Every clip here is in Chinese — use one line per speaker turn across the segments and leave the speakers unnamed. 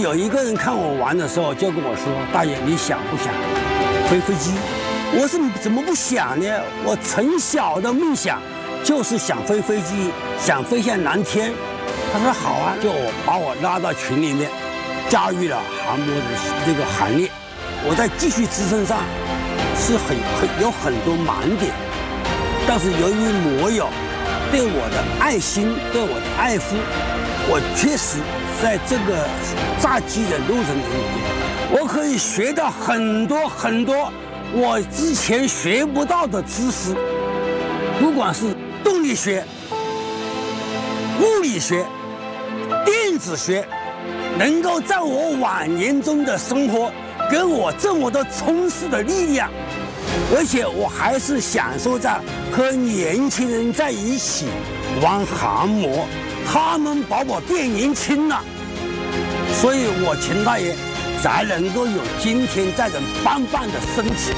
有一个人看我玩的时候，就跟我说：“大爷，你想不想飞飞机？”我说：“怎么不想呢？我从小的梦想就是想飞飞机，想飞向蓝天。”他说：“好啊！”就把我拉到群里面，加入了航模的这个行列。我在继续支撑上是有很多盲点，但是由于摩友对我的爱心，对我的爱护，我确实在这个炸机的路程里面，我可以学到很多很多我之前学不到的知识，不管是动力学、物理学、电子学，能够在我晚年中的生活给我这么多充实的力量，而且我还是享受在和年轻人在一起玩航模，他们把我变年轻了，所以我秦大爷才能够有今天这种棒棒的身体。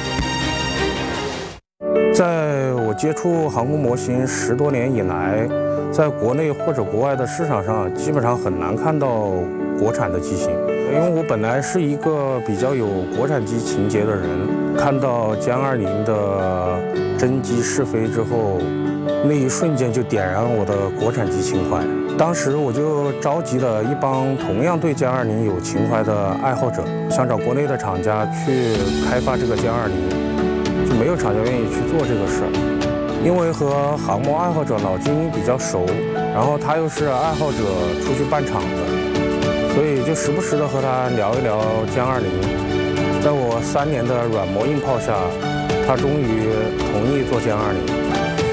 在我接触航空模型10多年以来，在国内或者国外的市场上，基本上很难看到国产的机型。因为我本来是一个比较有国产机情节的人，看到歼20的真机试飞之后，那一瞬间就点燃了我的国产机情怀。当时我就召集了一帮同样对歼20有情怀的爱好者，想找国内的厂家去开发这个歼20，就没有厂家愿意去做这个事儿。因为和航模爱好者老金比较熟，然后他又是爱好者出去办厂的，所以就时不时的和他聊一聊歼20。在我3年的软磨硬泡下，他终于同意做歼20。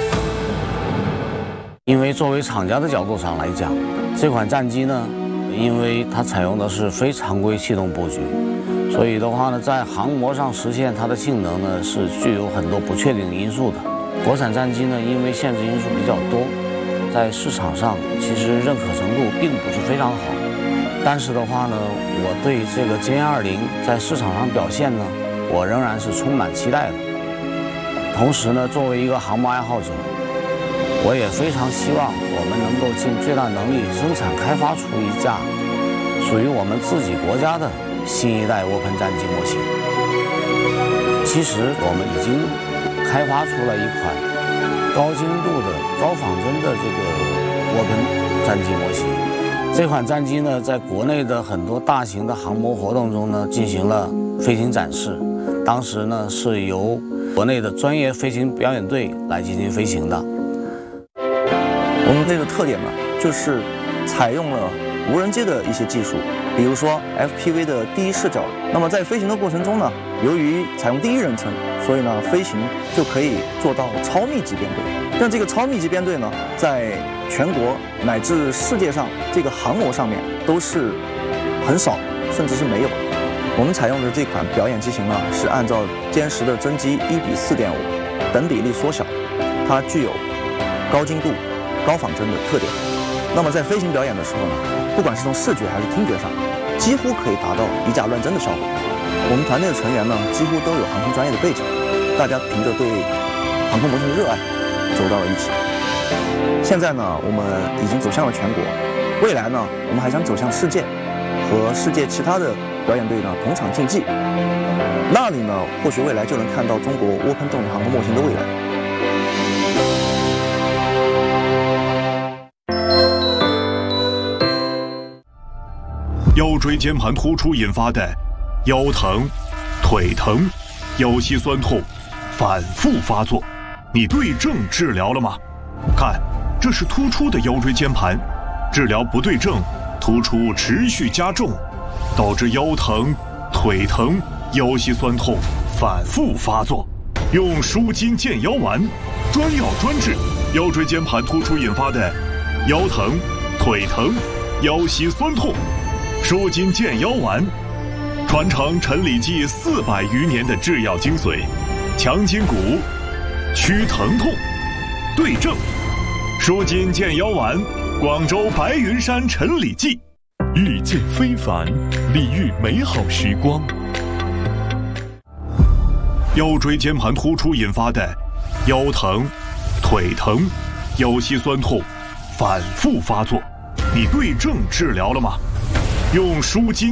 因为作为厂家的角度上来讲，这款战机呢，因为它采用的是非常规气动布局，所以的话呢，在航模上实现它的性能呢，是具有很多不确定因素的。国产战机呢，因为限制因素比较多，在市场上其实认可程度并不是非常好。但是的话呢，我对这个歼20在市场上表现呢，我仍然是充满期待的。同时呢，作为一个航模爱好者，我也非常希望我们能够尽最大能力生产开发出一架属于我们自己国家的新一代涡喷战机模型。其实我们已经开发出了一款高精度的高仿真的这个涡喷战机模型。这款战机呢，在国内的很多大型的航模活动中呢，进行了飞行展示。当时呢，是由国内的专业飞行表演队来进行飞行的。
我们这个特点呢，就是采用了无人机的一些技术，比如说 FPV 的第一视角。那么在飞行的过程中呢，由于采用第一人称，所以呢，飞行就可以做到超密集编队。但这个超密集编队呢，在全国乃至世界上这个航模上面都是很少，甚至是没有的。我们采用的这款表演机型呢，是按照歼10的真机1:4.5等比例缩小，它具有高精度、高仿真的特点。那么在飞行表演的时候呢，不管是从视觉还是听觉上，几乎可以达到以假乱真的效果。我们团队的成员呢，几乎都有航空专业的背景，大家凭着对航空模型的热爱，走到了一起。现在呢，我们已经走向了全国，未来呢，我们还想走向世界，和世界其他的表演队呢同场竞技。那里呢，或许未来就能看到中国涡喷动力航空模型的未来。
腰椎间盘突出引发的腰疼、腿疼、腰膝酸痛反复发作，你对症治疗了吗？看，这是突出的腰椎间盘，治疗不对症，突出持续加重，导致腰疼、腿疼、腰膝酸痛反复发作。用舒筋健腰丸，专药专治腰椎间盘突出引发的腰疼、腿疼、腰膝酸痛。舒筋健腰丸，传承陈李济400余年的制药精髓，强筋骨，祛疼痛，对症。舒筋健腰丸，广州白云山陈李济。遇见非凡，礼遇美好时光。腰椎间盘突出引发的腰疼、腿疼、腰膝酸痛反复发作，你对症治疗了吗？用舒筋